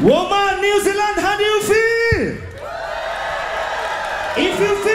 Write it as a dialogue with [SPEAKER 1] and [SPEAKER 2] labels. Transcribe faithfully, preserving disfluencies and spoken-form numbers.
[SPEAKER 1] Woman, New Zealand, how do you feel? If you feel